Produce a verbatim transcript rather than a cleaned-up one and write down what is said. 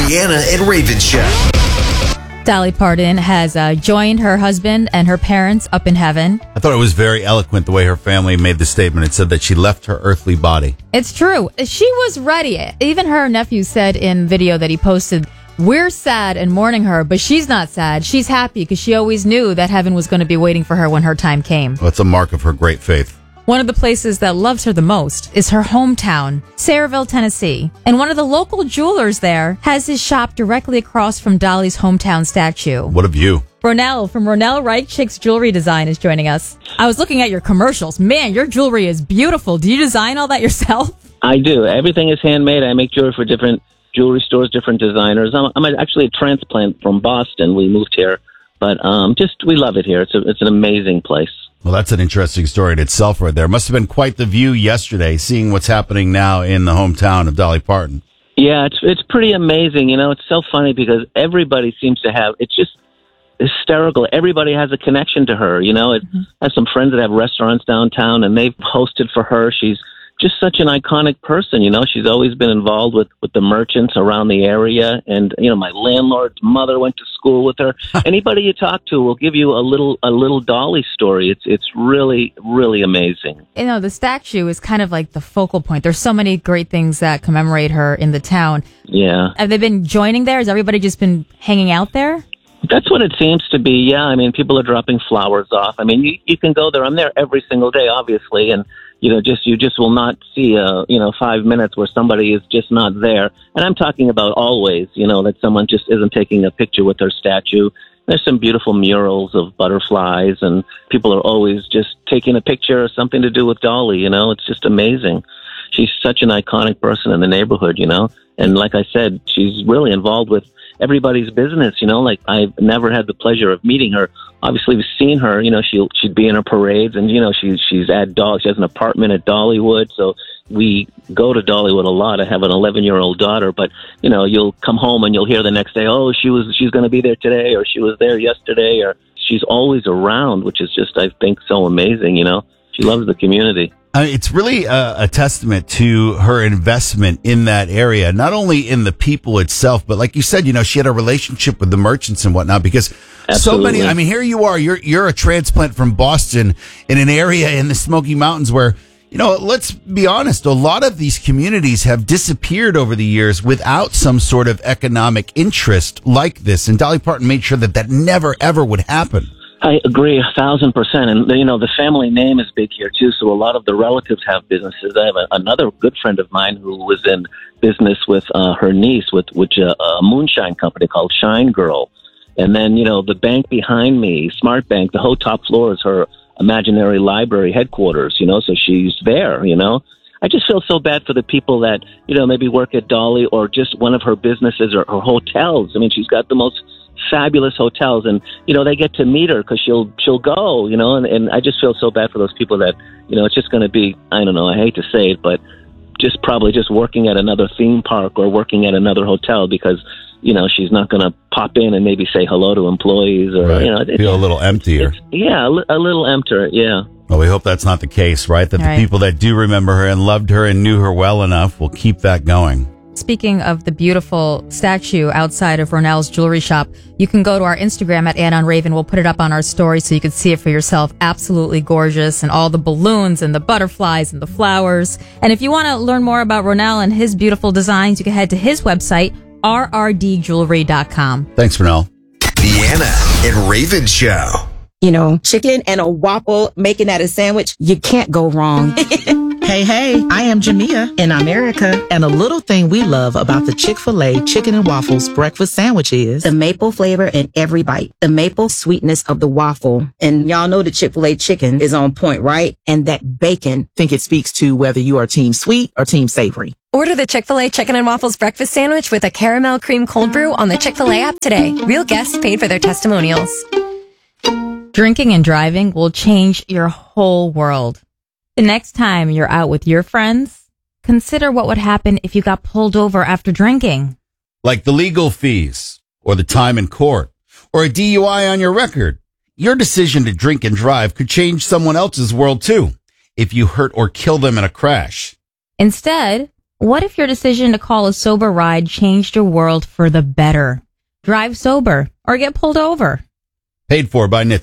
The Anna and Raven Show. Dolly Parton has uh, joined her husband and her parents up in heaven. I thought it was very eloquent the way her family made the statement. It said that she left her earthly body. It's true. She was ready. Even her nephew said in video that he posted, "We're sad and mourning her, but she's not sad. She's happy because she always knew that heaven was going to be waiting for her when her time came." Well, it's a mark of her great faith. One of the places that loves her the most is her hometown, Sayreville, Tennessee. And one of the local jewelers there has his shop directly across from Dolly's hometown statue. What a view. Ronell from Ronell Reich Chicks Jewelry Design is joining us. I was looking at your commercials. Man, your jewelry is beautiful. Do you design all that yourself? I do. Everything is handmade. I make jewelry for different jewelry stores, different designers. I'm, I'm actually a transplant from Boston. We moved here. But um, just, we love it here. It's a, it's an amazing place. Well, that's an interesting story in itself right there. Must have been quite the view yesterday, seeing what's happening now in the hometown of Dolly Parton. Yeah, it's it's pretty amazing. You know, it's so funny because everybody seems to have, it's just hysterical. Everybody has a connection to her. You know, it, mm-hmm. I have some friends that have restaurants downtown, and they've hosted for her. She's just such an iconic person. You know, she's always been involved with, with the merchants around the area. And, you know, my landlord's mother went to school with her. Anybody you talk to will give you a little, a little Dolly story. It's, it's really, really amazing. You know, the statue is kind of like the focal point. There's so many great things that commemorate her in the town. Yeah. Have they been joining there? Has everybody just been hanging out there? That's what it seems to be. Yeah. I mean, people are dropping flowers off. I mean, you, you can go there. I'm there every single day, obviously. And, you know, just, you just will not see, uh, you know, five minutes where somebody is just not there. And I'm talking about always, you know, that someone just isn't taking a picture with her statue. There's some beautiful murals of butterflies, and people are always just taking a picture or something to do with Dolly. You know, it's just amazing. She's such an iconic person in the neighborhood, you know. And like I said, she's really involved with everybody's business, you know. Like, I've never had the pleasure of meeting her. Obviously, we've seen her, you know, she'll, she'd be in her parades, and, you know, she's, she's at Dolly. She has an apartment at Dollywood, so we go to Dollywood a lot. I have an eleven-year-old daughter, but, you know, you'll come home and you'll hear the next day, oh, she was, she's going to be there today, or she was there yesterday, or she's always around, which is just, I think, so amazing, you know. She loves the community. Uh, it's really a, a testament to her investment in that area, not only in the people itself, but like you said, you know, she had a relationship with the merchants and whatnot, because Absolutely. so many, I mean, here you are, you're, you're a transplant from Boston in an area in the Smoky Mountains where, you know, let's be honest, a lot of these communities have disappeared over the years without some sort of economic interest like this. And Dolly Parton made sure that that never, ever would happen. I agree a thousand percent. And, you know, the family name is big here, too. So a lot of the relatives have businesses. I have a, another good friend of mine who was in business with uh, her niece, with which uh, a moonshine company called Shine Girl. And then, you know, the bank behind me, Smart Bank, the whole top floor is her imaginary library headquarters, you know, so she's there, you know. I just feel so bad for the people that, you know, maybe work at Dolly or just one of her businesses or her hotels. I mean, she's got the most fabulous hotels, and, you know, they get to meet her because she'll she'll go, you know, and, and I just feel so bad for those people that, you know, it's just going to be, I don't know, I hate to say it, but just probably just working at another theme park or working at another hotel because, you know, she's not going to pop in and maybe say hello to employees or, right. you know. Feel a little emptier. Yeah, a, li- a little emptier, yeah. Well, we hope that's not the case, right? That right. the people that do remember her and loved her and knew her well enough will keep that going. Speaking of the beautiful statue outside of Ronell's jewelry shop, you can go to our Instagram at Anna and Raven. We'll put it up on our story so you can see it for yourself. Absolutely gorgeous, and all the balloons and the butterflies and the flowers. And if you want to learn more about Ronell and his beautiful designs, you can head to his website, r r d jewelry dot com. Thanks, Ronell. The Anna and Raven Show. You know, chicken and a waffle, making that a sandwich, you can't go wrong. Hey, hey, I am Jamia in America, and a little thing we love about the Chick-fil-A Chicken and Waffles breakfast sandwich is the maple flavor in every bite, the maple sweetness of the waffle. And y'all know the Chick-fil-A chicken is on point, right? And that bacon. Think it speaks to whether you are team sweet or team savory. Order the Chick-fil-A Chicken and Waffles breakfast sandwich with a caramel cream cold brew on the Chick-fil-A app today. Real guests paid for their testimonials. Drinking and driving will change your whole world. The next time you're out with your friends, consider what would happen if you got pulled over after drinking. Like the legal fees, or the time in court, or a D U I on your record. Your decision to drink and drive could change someone else's world too, if you hurt or kill them in a crash. Instead, What if your decision to call a sober ride changed your world for the better? Drive sober or get pulled over. Paid for by N H